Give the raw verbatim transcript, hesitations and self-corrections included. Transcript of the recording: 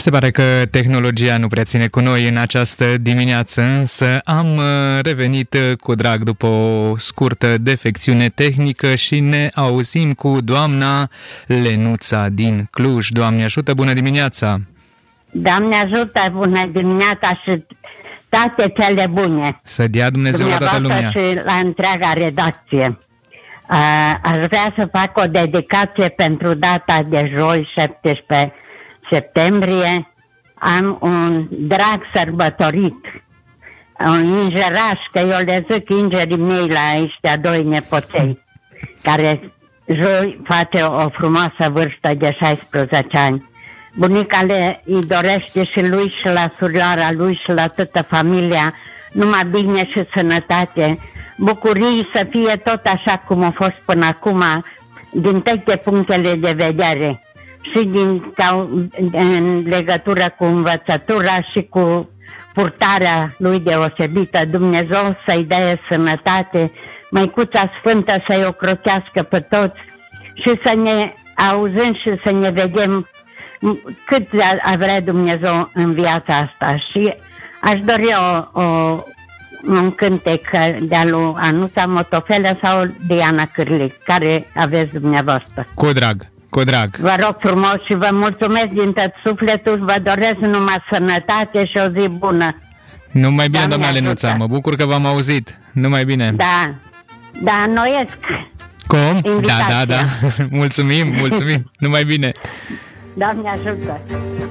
Se pare că tehnologia nu prea ține cu noi în această dimineață, însă am revenit cu drag după o scurtă defecțiune tehnică și ne auzim cu doamna Lenuța din Cluj. Doamne ajută, bună dimineața! Doamne ajută, bună dimineața și toate cele bune! Să dea Dumnezeu la toată lumea! Și la întreaga redacție. Aș vrea să fac o dedicație pentru data de joi, șaptesprezece septembrie. Am un drag sărbătorit, un ingeraș, că eu le zic ingerii mei la ăștia doi nepoței, care joi face o frumoasă vârstă de șaisprezece ani. Bunica le îi dorește și lui și la surioara lui și la toată familia numai bine și sănătate, bucurii să fie tot așa cum a fost până acum, din toate punctele de vedere, și din, ca, în legătură cu învățătura și cu purtarea lui deosebită. Dumnezeu să-i dea sănătate, Măicuța Sfântă să-i ocrotească pe toți și să ne auzim și să ne vedem cât a vrea Dumnezeu în viața asta. Și aș dori o, o, un cântec de-a lui Anuța Motofelă sau Diana Cârlic, care aveți dumneavoastră. Cu drag, cu drag. Vă rog frumos și vă mulțumesc din tot sufletul, vă doresc numai sănătate și o zi bună. Numai bine, doamna Lenuța, mă bucur că v-am auzit. Numai bine. Da, da, noiesc. Cum? Invitația. Da, da, da. Mulțumim, mulțumim. Numai bine. Doamne ajută.